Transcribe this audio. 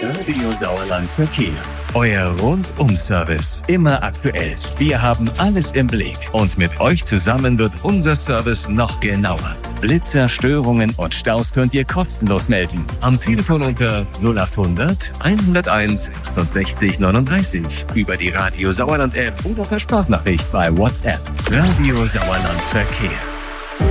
Radio Sauerland Verkehr. Euer Rundum-Service. Immer aktuell. Wir haben alles im Blick. Und mit euch zusammen wird unser Service noch genauer. Blitzer, Störungen und Staus könnt ihr kostenlos melden. Am Telefon unter 0800 101 68 39. Über die Radio Sauerland App oder per Sprachnachricht bei WhatsApp. Radio Sauerland Verkehr.